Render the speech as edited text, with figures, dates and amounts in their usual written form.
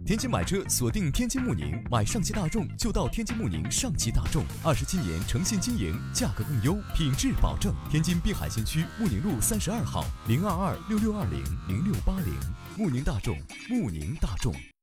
天津买车锁定天津慕宁，买上汽大众就到天津慕宁上汽大众，27年诚信经营，价格更优，品质保证。天津滨海新区慕宁路32号，02266200680，慕宁大众，慕宁大众。